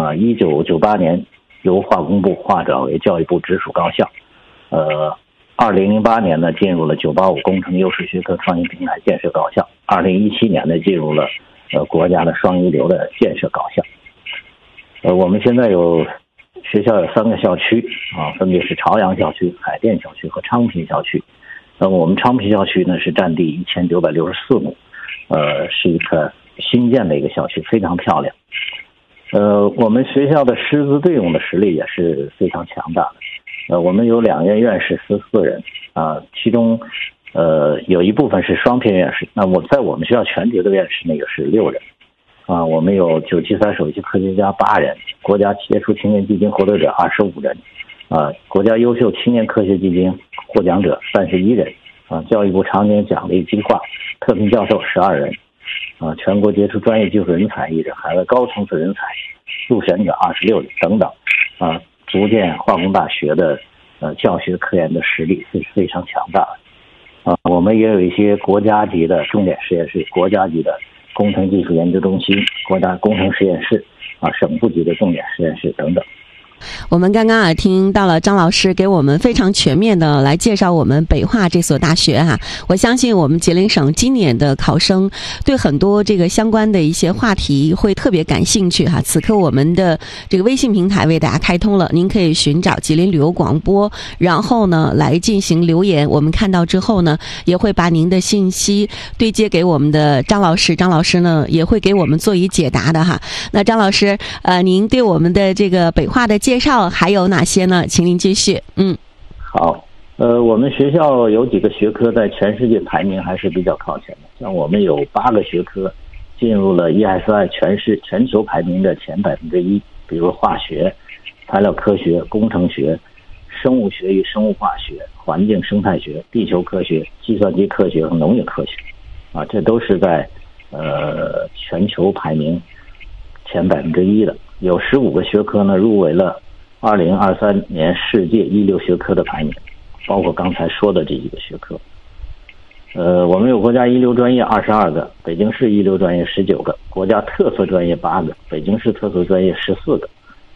1998年由化工部划转为教育部直属高校。2008年呢进入了985工程优势学科创新平台建设高校。2017年呢进入了国家的双一流的建设高校。我们现在学校有3个校区分别是朝阳校区、海淀校区和昌平校区。我们昌平校区呢是占地1964亩，是一个新建的一个校区，非常漂亮。我们学校的师资对用的实力也是非常强大的。我们有2院院士14人其中有一部分是双片院士。那在我们学校全职的院士那个是6人我们有973首席科学家8人，国家杰出青年基金获得者25人国家优秀青年科学基金获奖者31人教育部常年奖励计划特聘教授12人全国杰出专业技术人才1人，海外高层次人才入选者26人等等足见化工大学的教学科研的实力是非常强大的我们也有一些国家级的重点实验室、国家级的工程技术研究中心、国家工程实验室省部级的重点实验室等等。 我们刚刚听到了张老师给我们非常全面的来介绍我们北化这所大学我相信我们吉林省今年的考生对很多这个相关的一些话题会特别感兴趣此刻我们的这个微信平台为大家开通了，您可以寻找吉林旅游广播，然后呢来进行留言，我们看到之后呢也会把您的信息对接给我们的张老师，张老师呢也会给我们做以解答的那张老师您对我们的这个北化的介绍还有哪些呢？请您继续。 好，我们学校有几个学科在全世界排名还是比较靠前的，像我们有8个学科进入了 ESI 全球排名的前1%，比如化学、材料科学、工程学、生物学与生物化学、环境生态学、地球科学、计算机科学和农业科学这都是在全球排名前1%的。有15个学科呢入围了2023年世界一流学科的排名，包括刚才说的这几个学科。我们有国家一流专业22个，北京市一流专业19个，国家特色专业8个，北京市特色专业14个。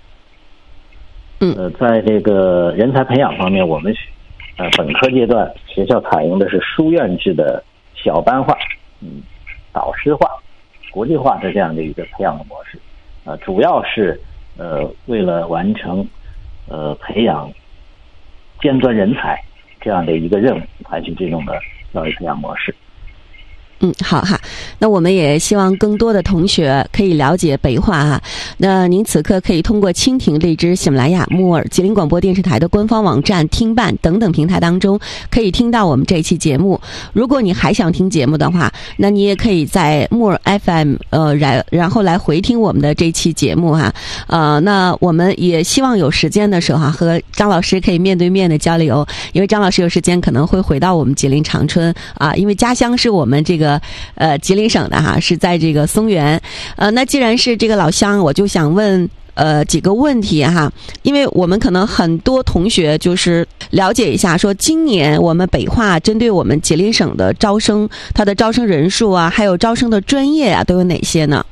在这个人才培养方面，我们本科阶段学校采用的是书院制的小班化、导师化、国际化的这样的一个培养的模式。主要是为了完成培养尖端人才这样的一个任务，采取这种的教育培养模式。 好那我们也希望更多的同学可以了解北化那您此刻可以通过蜻蜓、荔枝、喜马拉雅、木耳、吉林广播电视台的官方网站、听办等等平台当中可以听到我们这一期节目。如果你还想听节目的话，那你也可以在木耳 FM 然后来回听我们的这期节目那我们也希望有时间的时候和张老师可以面对面的交流，因为张老师有时间可能会回到我们吉林长春因为家乡是我们这个吉林省的是在这个松原那既然是这个老乡，我就想问几个问题因为我们可能很多同学就是了解一下说今年我们北化针对我们吉林省的招生，它的招生人数还有招生的专业都有哪些呢？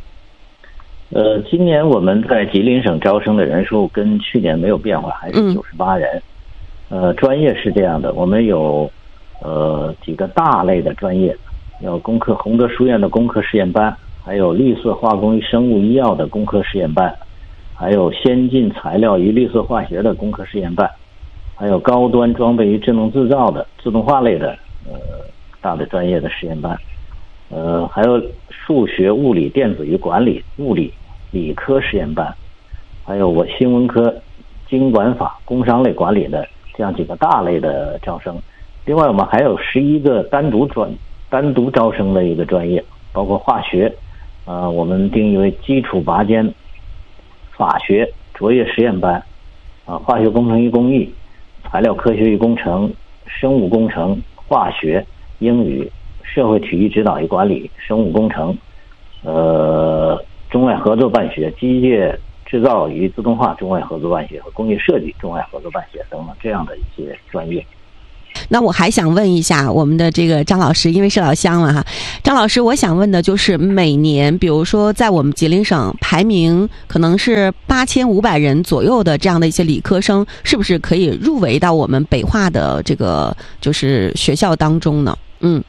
今年我们在吉林省招生的人数跟去年没有变化，还是98人。专业是这样的，我们有几个大类的专业，有洪德书院的工科实验班，还有绿色化工与生物医药的工科实验班，还有先进材料与绿色化学的工科实验班，还有高端装备与智能制造的自动化类的大的专业的实验班，还有数学、物理、电子与管理、物理、理科实验班，还有新闻科、经管法、工商类管理的这样几个大类的招生。另外我们还有11个单独招生的一个专业，包括化学我们定义为基础拔尖、法学、卓越实验班化学工程与工艺、材料科学与工程、生物工程、化学、英语、社会体育指导与管理、生物工程中外合作办学、机械制造与自动化中外合作办学和工业设计中外合作办学等等这样的一些专业。 那我还想问一下我们的这个张老师，因为是老乡了哈，张老师，我想问的就是每年，比如说在我们吉林省排名可能是8500人左右的这样的一些理科生，是不是可以入围到我们北化的这个就是学校当中呢？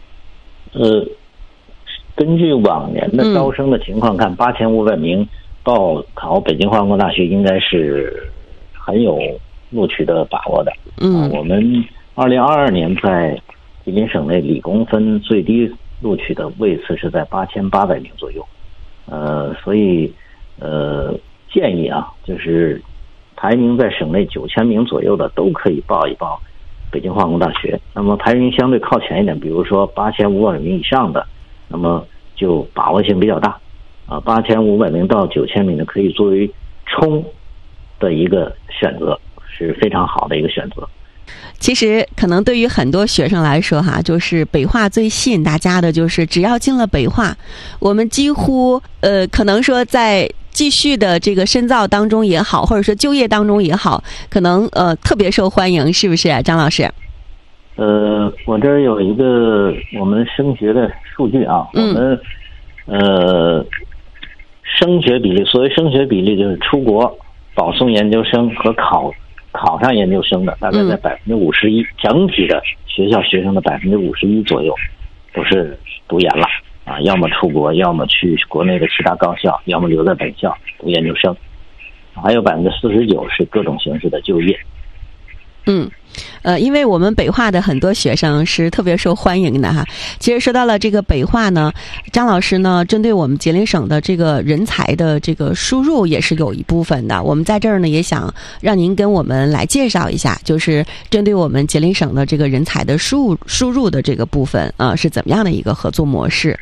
根据往年的招生的情况看，8500名报考北京化工大学应该是很有录取的把握的。我们2022年在吉林省内理工分最低录取的位次是在8800名左右。所以建议啊，就是排名在省内9000名左右的都可以报一报北京化工大学。那么排名相对靠前一点，比如说8500名以上的，那么就把握性比较大8500名到9000名的可以作为冲的一个选择，是非常好的一个选择。 其实可能对于很多学生来说哈，就是北化最吸引大家的就是只要进了北化，我们几乎可能说在继续的这个深造当中也好，或者说就业当中也好，可能特别受欢迎，是不是张老师？ 我这儿有一个我们升学的数据啊，我们升学比例，所谓升学比例就是出国保送研究生和考上研究生的，大概在51%，整体的学校学生的51%左右都是读研了啊，要么出国，要么去国内的其他高校，要么留在本校读研究生，还有49%是各种形式的就业。 因为我们北化的很多学生是特别受欢迎的哈。其实说到了这个北化呢，张老师呢，针对我们吉林省的这个人才的这个输入也是有一部分的。我们在这儿呢，也想让您跟我们来介绍一下，就是针对我们吉林省的这个人才的输入的这个部分是怎么样的一个合作模式？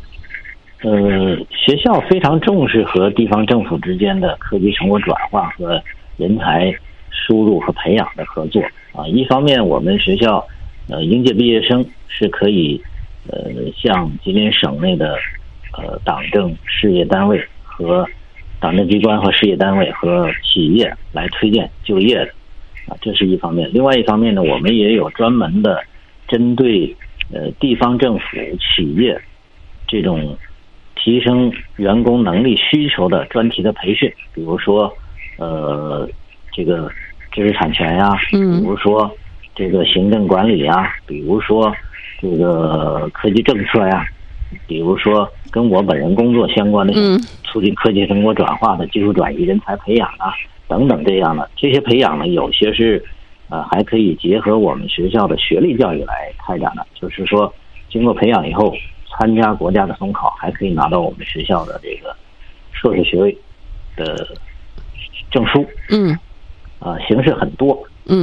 学校非常重视和地方政府之间的科技成果转化和人才输入和培养的合作啊。一方面，我们学校应届毕业生是可以向吉林省内的党政事业单位和党政机关和事业单位和企业来推荐就业的啊，这是一方面。另外一方面呢，我们也有专门的针对地方政府企业这种提升员工能力需求的专题的培训，比如说这个知识产权呀，比如说这个行政管理呀，比如说这个科技政策呀，比如说跟我本人工作相关的促进科技成果转化的技术转移、人才培养啊等等这样的。这些培养呢，有些是还可以结合我们学校的学历教育来开展的，就是说经过培养以后参加国家的统考，还可以拿到我们学校的这个硕士学位的证书。形式很多。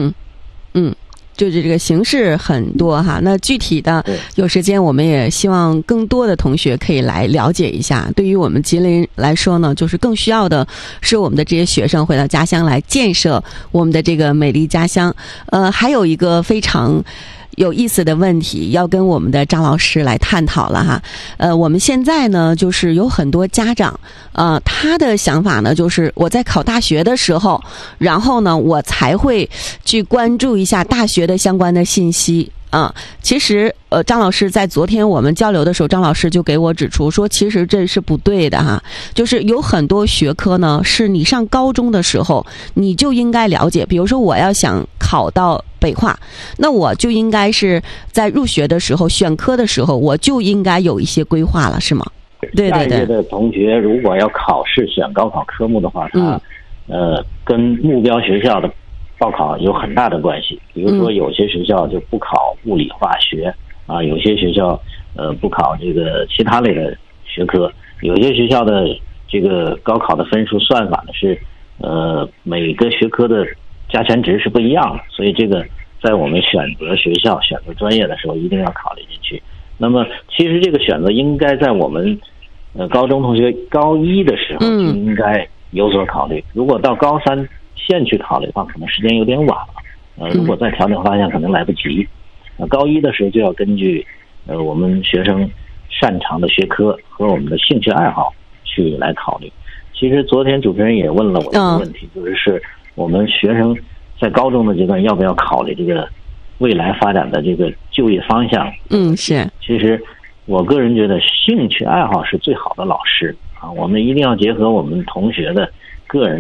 就是这个形式很多哈。那具体的有时间我们也希望更多的同学可以来了解一下。对于我们吉林来说呢，就是更需要的是我们的这些学生回到家乡来建设我们的这个美丽家乡。还有一个非常有意思的问题要跟我们的张老师来探讨了哈。我们现在呢，就是有很多家长他的想法呢，就是我在考大学的时候，然后呢我才会去关注一下大学的相关的信息其实张老师在昨天我们交流的时候，张老师就给我指出说，其实这是不对的哈。就是有很多学科呢，是你上高中的时候你就应该了解。比如说我要想考到北化，那我就应该是在入学的时候选科的时候，我就应该有一些规划了，是吗？对。 下一届的同学如果要考试选高考科目的话，他跟目标学校的报考有很大的关系。比如说有些学校就不考物理化学有些学校不考这个其他类的学科，有些学校的这个高考的分数算法呢是每个学科的加权值是不一样的，所以这个在我们选择学校选择专业的时候一定要考虑进去。那么其实这个选择应该在我们高中同学高一的时候就应该有所考虑，如果到高三现去考虑的话，可能时间有点晚了如果再调整方向可能来不及。高一的时候就要根据我们学生擅长的学科和我们的兴趣爱好去来考虑。其实昨天主持人也问了我一个问题，就是我们学生在高中的阶段要不要考虑这个未来发展的这个就业方向。 是。 其实我个人觉得兴趣爱好是最好的老师啊，我们一定要结合我们同学的个人